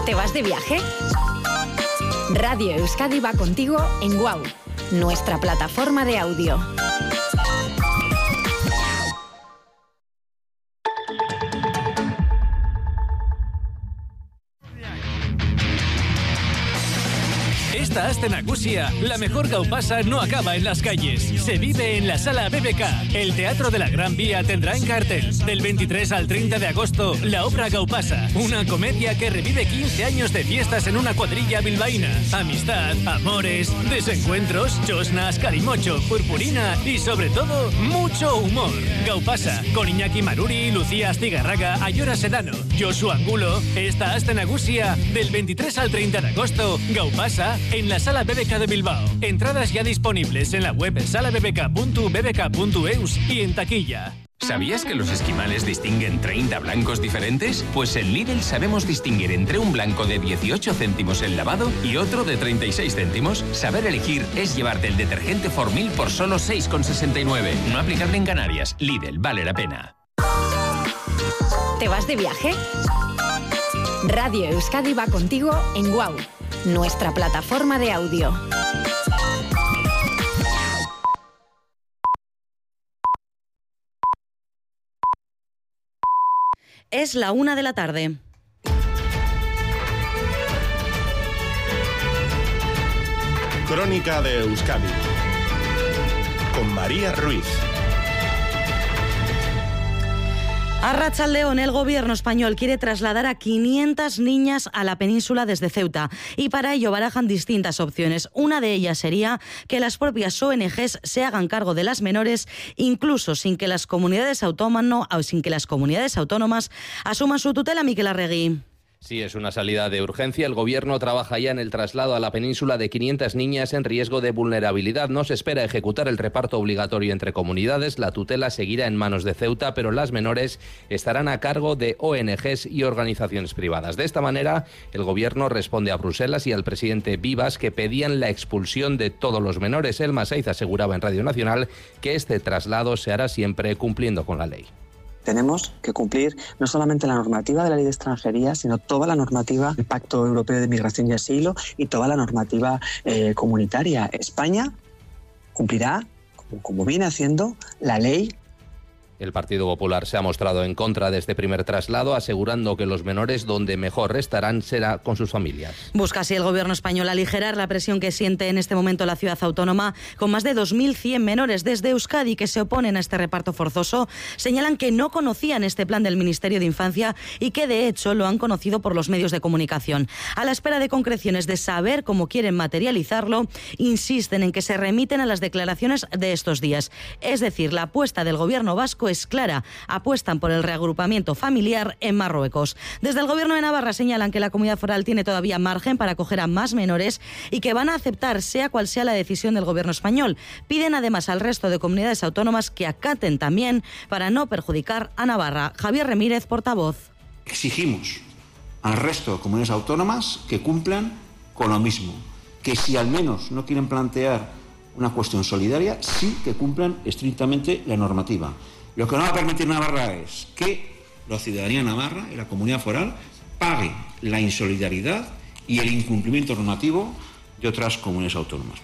¿Te vas de viaje? Radio Euskadi va contigo en WOW, nuestra plataforma de audio. Esta Aste Nagusia, la mejor gaupasa no acaba en las calles, se vive en la Sala BBK. El Teatro de la Gran Vía tendrá en cartel, del 23 al 30 de agosto, la obra Gaupasa, una comedia que revive 15 años de fiestas en una cuadrilla bilbaína. Amistad, amores, desencuentros, chosnas, carimocho, purpurina y sobre todo, mucho humor. Gaupasa, con Iñaki Maruri, Lucía Astigarraga, Ayora Sedano, Josu Angulo. Esta Aste Nagusia, del 23 al 30 de agosto, Gaupasa, en la Sala BBK de Bilbao. Entradas ya disponibles en la web salabbk.bbk.eus y en taquilla. ¿Sabías que los esquimales distinguen 30 blancos diferentes? Pues en Lidl sabemos distinguir entre un blanco de 18 céntimos el lavado y otro de 36 céntimos. Saber elegir es llevarte el detergente Formil por solo 6,69. No aplicable en Canarias. Lidl, vale la pena. ¿Te vas de viaje? Radio Euskadi va contigo en WOW, nuestra plataforma de audio. Es la 1 de la tarde. Crónica de Euskadi con María Ruiz. Arratsaldeon, el gobierno español quiere trasladar a 500 niñas a la península desde Ceuta y para ello barajan distintas opciones. Una de ellas sería que las propias ONGs se hagan cargo de las menores, incluso sin que las comunidades autónomas asuman su tutela. Miquel Arregui. Sí, es una salida de urgencia. El Gobierno trabaja ya en el traslado a la península de 500 niñas en riesgo de vulnerabilidad. No se espera ejecutar el reparto obligatorio entre comunidades. La tutela seguirá en manos de Ceuta, pero las menores estarán a cargo de ONGs y organizaciones privadas. De esta manera, el Gobierno responde a Bruselas y al presidente Vivas, que pedían la expulsión de todos los menores. Elma Saiz aseguraba en Radio Nacional que este traslado se hará siempre cumpliendo con la ley. Tenemos que cumplir no solamente la normativa de la Ley de Extranjería, sino toda la normativa del Pacto Europeo de Migración y Asilo y toda la normativa comunitaria. España cumplirá, como viene haciendo, la ley. El Partido Popular se ha mostrado en contra de este primer traslado, asegurando que los menores donde mejor estarán será con sus familias. Busca así el gobierno español aligerar la presión que siente en este momento la ciudad autónoma, con más de 2.100 menores. Desde Euskadi, que se oponen a este reparto forzoso, señalan que no conocían este plan del Ministerio de Infancia y que de hecho lo han conocido por los medios de comunicación. A la espera de concreciones de saber cómo quieren materializarlo, insisten en que se remiten a las declaraciones de estos días. Es decir, la apuesta del gobierno vasco es clara, apuestan por el reagrupamiento familiar en Marruecos. Desde el gobierno de Navarra señalan que la comunidad foral tiene todavía margen para acoger a más menores y que van a aceptar sea cual sea la decisión del gobierno español. Piden además al resto de comunidades autónomas que acaten también para no perjudicar a Navarra. Javier Remírez, portavoz. Exigimos al resto de comunidades autónomas que cumplan con lo mismo, que si al menos no quieren plantear una cuestión solidaria, sí que cumplan estrictamente la normativa. Lo que no va a permitir Navarra es que la ciudadanía navarra y la comunidad foral pague la insolidaridad y el incumplimiento normativo de otras comunidades autónomas.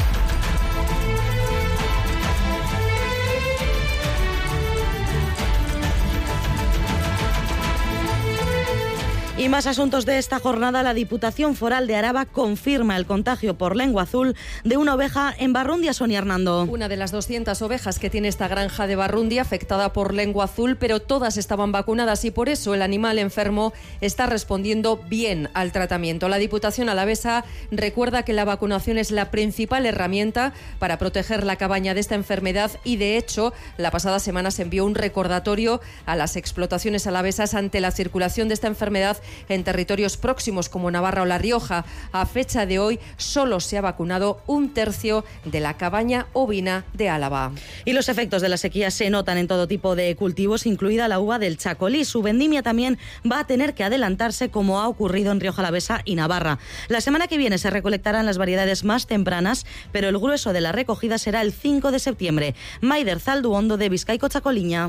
Y más asuntos de esta jornada. La Diputación Foral de Araba confirma el contagio por lengua azul de una oveja en Barrundia. Sonia Hernando. Una de las 200 ovejas que tiene esta granja de Barrundia afectada por lengua azul, pero todas estaban vacunadas y por eso el animal enfermo está respondiendo bien al tratamiento. La Diputación alavesa recuerda que la vacunación es la principal herramienta para proteger la cabaña de esta enfermedad y de hecho la pasada semana se envió un recordatorio a las explotaciones alavesas ante la circulación de esta enfermedad en territorios próximos como Navarra o La Rioja. A fecha de hoy solo se ha vacunado 1/3 de la cabaña ovina de Álava. Y los efectos de la sequía se notan en todo tipo de cultivos, incluida la uva del Chacolí. Su vendimia también va a tener que adelantarse, como ha ocurrido en Rioja Alavesa y Navarra. La semana que viene se recolectarán las variedades más tempranas, pero el grueso de la recogida será el 5 de septiembre. Maider Zalduondo, de Bizkaiko Txakoliña.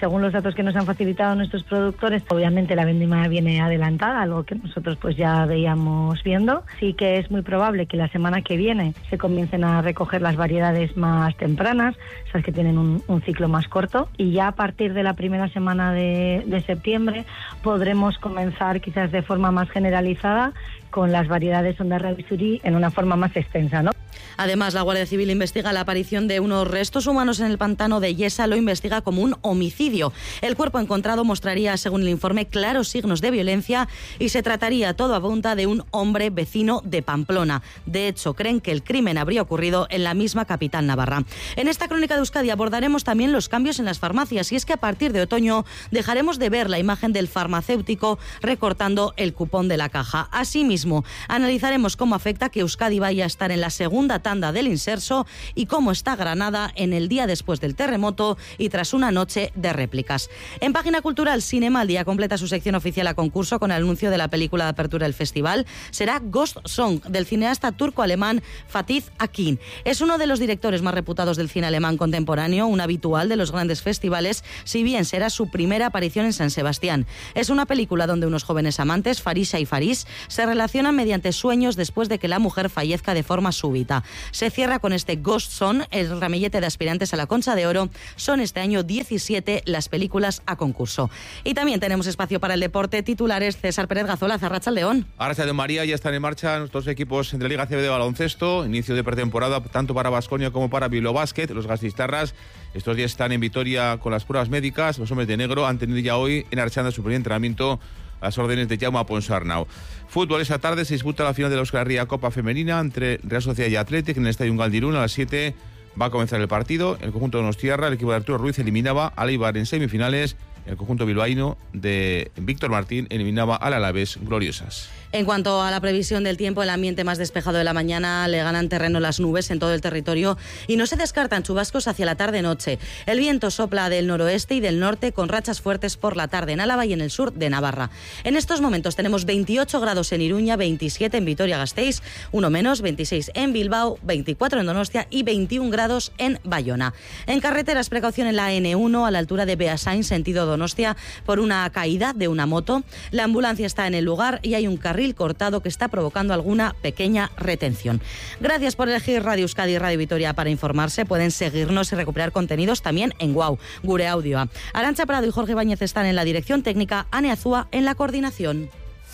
Según los datos que nos han facilitado nuestros productores, obviamente la vendimia viene adelantada, algo que nosotros pues ya veíamos viendo. Sí que es muy probable que la semana que viene se comiencen a recoger las variedades más tempranas, esas que tienen un ciclo más corto, y ya a partir de la primera semana de septiembre podremos comenzar quizás de forma más generalizada con las variedades Ondarra y Suri en una forma más extensa, ¿no? Además, la Guardia Civil investiga la aparición de unos restos humanos en el pantano de Yesa, lo investiga como un homicidio. El cuerpo encontrado mostraría, según el informe, claros signos de violencia y se trataría, todo apunta, de un hombre vecino de Pamplona. De hecho, creen que el crimen habría ocurrido en la misma capital navarra. En esta crónica de Euskadi abordaremos también los cambios en las farmacias, y es que a partir de otoño dejaremos de ver la imagen del farmacéutico recortando el cupón de la caja. Asimismo, analizaremos cómo afecta que Euskadi vaya a estar en la segunda tanda del inserso y cómo está Granada en el día después del terremoto y tras una noche de réplicas. En Página Cultural, Cinema al Día completa su sección oficial a concurso con el anuncio de la película de apertura del festival. Será Ghost Song, del cineasta turco-alemán Fatih Akin. Es uno de los directores más reputados del cine alemán contemporáneo, un habitual de los grandes festivales, si bien será su primera aparición en San Sebastián. Es una película donde unos jóvenes amantes, Farisa y Faris, se relacionan mediante sueños después de que la mujer fallezca de forma súbita. Se cierra con este Ghost Song. El ramillete de aspirantes a la Concha de Oro. Son este año 17 las películas a concurso. Y también tenemos espacio para el deporte. Titulares: César Pérez Gazola, Arratsaldeón. Arratsaldeón, María. Ya están en marcha nuestros equipos de la Liga CB de baloncesto. Inicio de pretemporada tanto para Baskonia como para Bilbao Basket. Los gastistarras estos días están en Vitoria con las pruebas médicas. Los hombres de negro han tenido ya hoy en Archanda su primer entrenamiento a las órdenes de Jaume Ponsarnau. Fútbol: esta tarde se disputa la final de la Euskal Herria Copa Femenina entre Real Sociedad y Athletic en el Estadio Galdirún. A las 7 va a comenzar el partido. El conjunto de Donostiarra, el equipo de Arturo Ruiz, eliminaba al Eibar en semifinales. El conjunto bilbaíno de Víctor Martín eliminaba al Alavés Gloriosas. En cuanto a la previsión del tiempo, el ambiente más despejado de la mañana, le ganan terreno las nubes en todo el territorio y no se descartan chubascos hacia la tarde-noche. El viento sopla del noroeste y del norte con rachas fuertes por la tarde en Álava y en el sur de Navarra. En estos momentos tenemos 28 grados en Iruña, 27 en Vitoria-Gasteiz, 1 menos, 26 en Bilbao, 24 en Donostia y 21 grados en Bayona. En carreteras, precaución en la N1 a la altura de Beasain, sentido Donostia, por una caída de una moto. La ambulancia está en el lugar y hay un carril cortado que está provocando alguna pequeña retención. Gracias por elegir Radio Euskadi y Radio Vitoria para informarse. Pueden seguirnos y recuperar contenidos también en Guau, Gure Audioa. Arantxa Prado y Jorge Ibáñez están en la dirección técnica, Ane Azúa en la coordinación.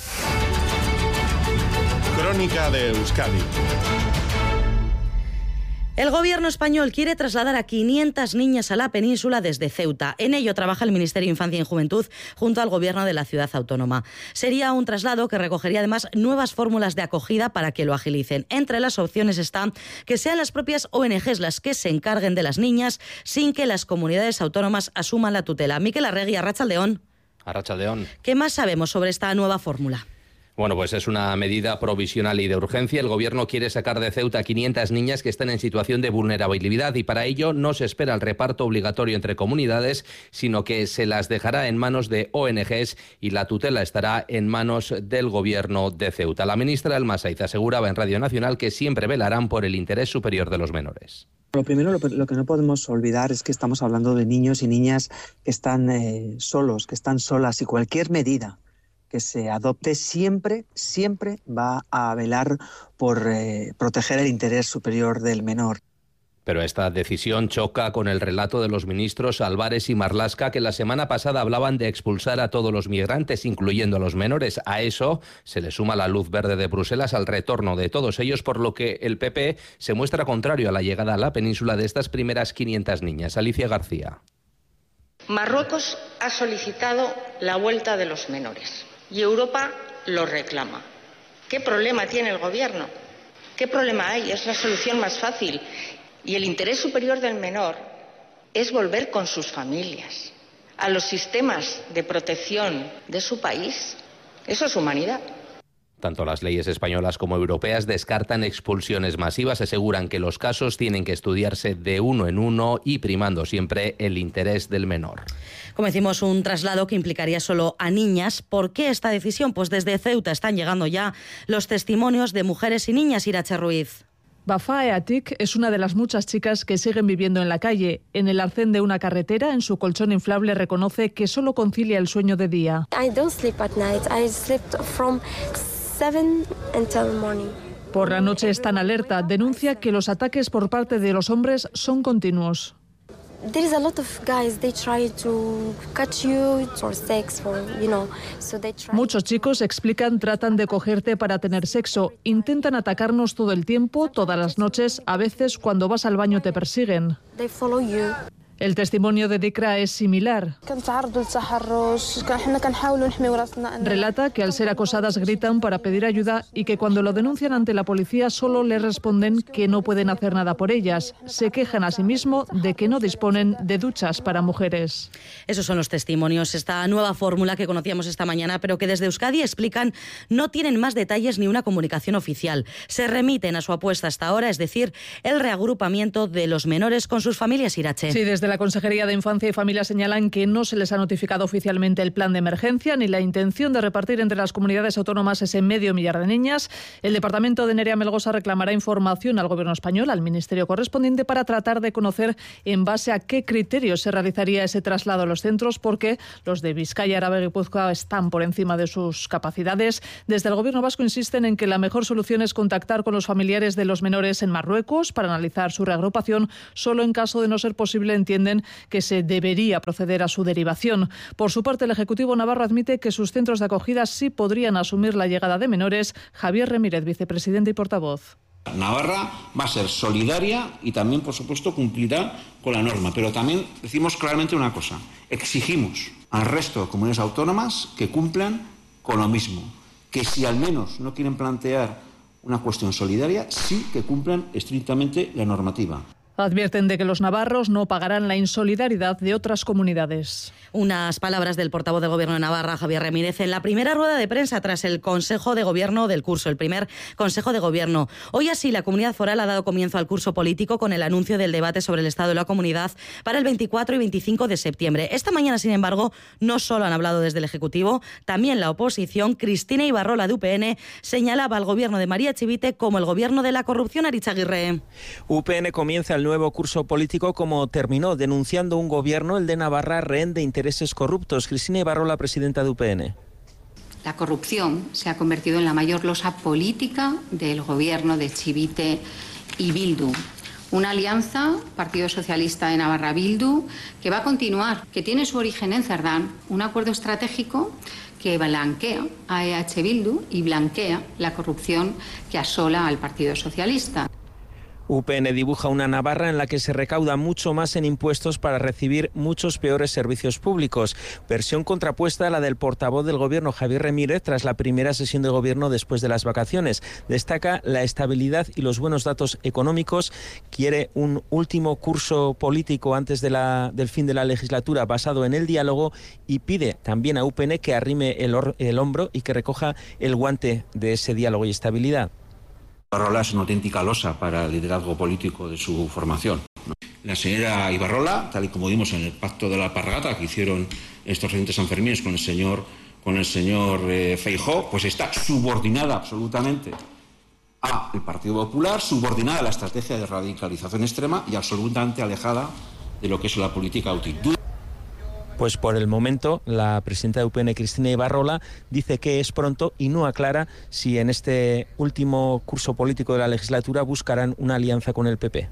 Crónica de Euskadi. El gobierno español quiere trasladar a 500 niñas a la península desde Ceuta. En ello trabaja el Ministerio de Infancia y Juventud junto al gobierno de la ciudad autónoma. Sería un traslado que recogería además nuevas fórmulas de acogida para que lo agilicen. Entre las opciones está que sean las propias ONGs las que se encarguen de las niñas sin que las comunidades autónomas asuman la tutela. Miquel Arregui, Arratsaldeón. Arratsaldeón. ¿Qué más sabemos sobre esta nueva fórmula? Bueno, pues es una medida provisional y de urgencia. El gobierno quiere sacar de Ceuta a 500 niñas que están en situación de vulnerabilidad y para ello no se espera el reparto obligatorio entre comunidades, sino que se las dejará en manos de ONGs y la tutela estará en manos del gobierno de Ceuta. La ministra Elma Saiz aseguraba en Radio Nacional que siempre velarán por el interés superior de los menores. Lo primero, lo que no podemos olvidar es que estamos hablando de niños y niñas que están solos, que están solas, y cualquier medida que se adopte siempre va a velar por proteger el interés superior del menor. Pero esta decisión choca con el relato de los ministros Álvarez y Marlaska, que la semana pasada hablaban de expulsar a todos los migrantes, incluyendo a los menores. A eso se le suma la luz verde de Bruselas al retorno de todos ellos, por lo que el PP se muestra contrario a la llegada a la península de estas primeras 500 niñas. Alicia García. Marruecos ha solicitado la vuelta de los menores y Europa lo reclama. ¿Qué problema tiene el gobierno? ¿Qué problema hay? Es la solución más fácil. Y el interés superior del menor es volver con sus familias a los sistemas de protección de su país. Eso es humanidad. Tanto las leyes españolas como europeas descartan expulsiones masivas, aseguran que los casos tienen que estudiarse de uno en uno y primando siempre el interés del menor. Como decimos, un traslado que implicaría solo a niñas. ¿Por qué esta decisión? Pues desde Ceuta están llegando ya los testimonios de mujeres y niñas. Irache Ruiz. Bafae Atik es una de las muchas chicas que siguen viviendo en la calle. En el arcén de una carretera, en su colchón inflable, reconoce que solo concilia el sueño de día. I don't sleep at night. I sleep from 7 until morning. Por la noche está en alerta. Denuncia que los ataques por parte de los hombres son continuos. There is a lot of guys, they try to catch you for sex, so they try. Muchos chicos, explican, tratan de cogerte para tener sexo. Intentan atacarnos todo el tiempo, todas las noches. A veces, cuando vas al baño, te persiguen. They follow you. El testimonio de Dikra es similar. Relata que al ser acosadas gritan para pedir ayuda y que cuando lo denuncian ante la policía solo les responden que no pueden hacer nada por ellas. Se quejan asimismo de que no disponen de duchas para mujeres. Esos son los testimonios. Esta nueva fórmula que conocíamos esta mañana, pero que desde Euskadi explican no tienen más detalles ni una comunicación oficial. Se remiten a su apuesta hasta ahora, es decir, el reagrupamiento de los menores con sus familias, Irache. Sí, desde la Consejería de Infancia y Familia señalan que no se les ha notificado oficialmente el plan de emergencia ni la intención de repartir entre las comunidades autónomas ese medio millar de niñas. El departamento de Nerea Melgosa reclamará información al Gobierno español, al Ministerio correspondiente, para tratar de conocer en base a qué criterios se realizaría ese traslado a los centros, porque los de Vizcaya, Araba y Guipúzcoa están por encima de sus capacidades. Desde el Gobierno vasco insisten en que la mejor solución es contactar con los familiares de los menores en Marruecos para analizar su reagrupación. Solo en caso de no ser posible, entienden que se debería proceder a su derivación. Por su parte, el Ejecutivo navarro admite que sus centros de acogida sí podrían asumir la llegada de menores. Javier Remírez, vicepresidente y portavoz. Navarra va a ser solidaria y también, por supuesto, cumplirá con la norma. Pero también decimos claramente una cosa. Exigimos al resto de comunidades autónomas que cumplan con lo mismo. Que si al menos no quieren plantear una cuestión solidaria, sí que cumplan estrictamente la normativa. Advierten de que los navarros no pagarán la insolidaridad de otras comunidades. Unas palabras del portavoz del Gobierno de Navarra, Javier Remírez, en la primera rueda de prensa tras el Consejo de Gobierno del curso, el primer Consejo de Gobierno. Hoy así la Comunidad Foral ha dado comienzo al curso político con el anuncio del debate sobre el estado de la comunidad para el 24 y 25 de septiembre. Esta mañana, sin embargo, no solo han hablado desde el Ejecutivo, también la oposición. Cristina Ibarrola, de UPN, señalaba al Gobierno de María Chivite como el Gobierno de la corrupción. Arichaguirre. UPN comienza el nuevo curso político como terminó, denunciando un gobierno, el de Navarra, rehén de intereses corruptos. Cristina Ibarrola, presidenta de UPN. La corrupción se ha convertido en la mayor losa política del gobierno de Chivite y Bildu. Una alianza, Partido Socialista de Navarra Bildu, que va a continuar, que tiene su origen en Cerdán, un acuerdo estratégico que blanquea a EH Bildu y blanquea la corrupción que asola al Partido Socialista. UPN dibuja una Navarra en la que se recauda mucho más en impuestos para recibir muchos peores servicios públicos. Versión contrapuesta a la del portavoz del Gobierno, Javier Remírez, tras la primera sesión de Gobierno después de las vacaciones. Destaca la estabilidad y los buenos datos económicos. Quiere un último curso político antes del fin de la legislatura basado en el diálogo y pide también a UPN que arrime el hombro y que recoja el guante de ese diálogo y estabilidad. Ibarrola es una auténtica losa para el liderazgo político de su formación. La señora Ibarrola, tal y como vimos en el pacto de la alpargata que hicieron estos recientes Sanfermines con el señor Feijóo, pues está subordinada absolutamente al Partido Popular, subordinada a la estrategia de radicalización extrema y absolutamente alejada de lo que es la política útil. Pues por el momento, la presidenta de UPN, Cristina Ibarrola, dice que es pronto y no aclara si en este último curso político de la legislatura buscarán una alianza con el PP.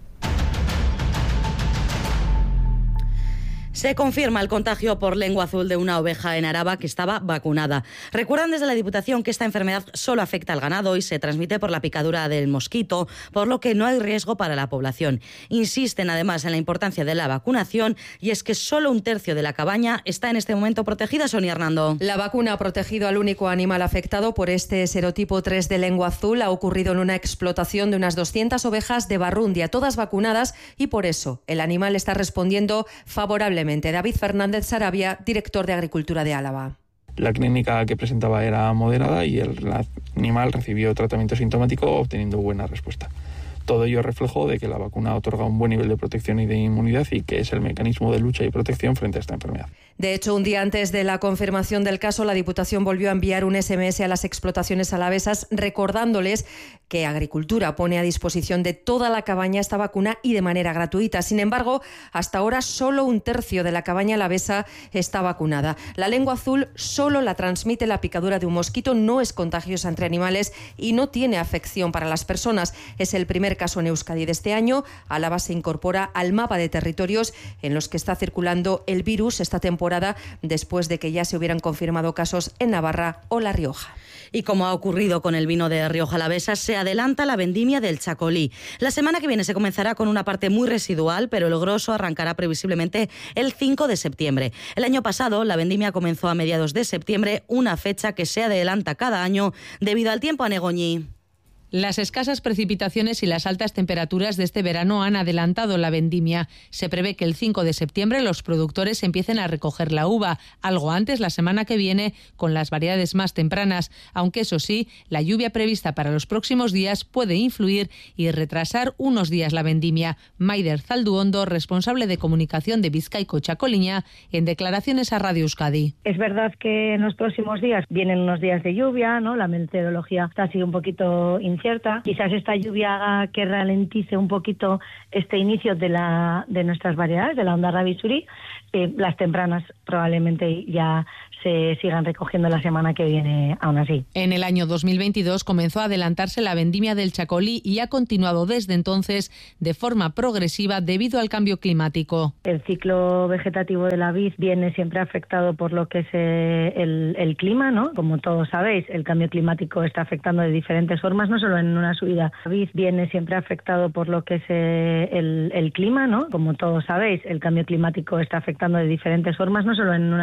Se confirma el contagio por lengua azul de una oveja en Araba que estaba vacunada. Recuerdan desde la Diputación que esta enfermedad solo afecta al ganado y se transmite por la picadura del mosquito, por lo que no hay riesgo para la población. Insisten además en la importancia de la vacunación y es que solo 1/3 de la cabaña está en este momento protegida. Sonia Hernando. La vacuna ha protegido al único animal afectado por este serotipo 3 de lengua azul. Ha ocurrido en una explotación de unas 200 ovejas de Barrundia, todas vacunadas, y por eso el animal está respondiendo favorablemente. David Fernández Sarabia, director de Agricultura de Álava. La clínica que presentaba era moderada y el animal recibió tratamiento sintomático obteniendo buena respuesta. Todo ello es reflejo de que la vacuna otorga un buen nivel de protección y de inmunidad y que es el mecanismo de lucha y protección frente a esta enfermedad. De hecho, un día antes de la confirmación del caso, la Diputación volvió a enviar un SMS a las explotaciones alavesas recordándoles que Agricultura pone a disposición de toda la cabaña esta vacuna y de manera gratuita. Sin embargo, hasta ahora solo 1/3 de la cabaña alavesa está vacunada. La lengua azul solo la transmite la picadura de un mosquito, no es contagiosa entre animales y no tiene afección para las personas. Es el primer caso en Euskadi de este año. Álava se incorpora al mapa de territorios en los que está circulando el virus esta temporada, después de que ya se hubieran confirmado casos en Navarra o La Rioja. Y como ha ocurrido con el vino de Rioja Alavesa, se adelanta la vendimia del Chacolí. La semana que viene se comenzará con una parte muy residual, pero el grosso arrancará previsiblemente el 5 de septiembre. El año pasado, la vendimia comenzó a mediados de septiembre, una fecha que se adelanta cada año debido al tiempo anegoñí. Las escasas precipitaciones y las altas temperaturas de este verano han adelantado la vendimia. Se prevé que el 5 de septiembre los productores empiecen a recoger la uva, algo antes la semana que viene con las variedades más tempranas, aunque eso sí, la lluvia prevista para los próximos días puede influir y retrasar unos días la vendimia. Maider Zalduondo, responsable de comunicación de Bizkaiko Txakoliña, en declaraciones a Radio Euskadi. Es verdad que en los próximos días vienen unos días de lluvia, ¿no? La meteorología está así un poquito incierta. Quizás esta lluvia haga que ralentice un poquito este inicio de nuestras variedades, de la Ondarra Bizuri. Las tempranas probablemente ya se sigan recogiendo la semana que viene, aún así. En el año 2022 comenzó a adelantarse la vendimia del Chacolí y ha continuado desde entonces de forma progresiva debido al cambio climático. El ciclo vegetativo de la vid viene siempre afectado por lo que es el clima, ¿no? Como todos sabéis, el cambio climático está afectando de diferentes formas, no solo en una subida. La vid viene siempre afectado por lo que es el clima, ¿no? Como todos sabéis, el cambio climático está afectando de diferentes formas, no solo en una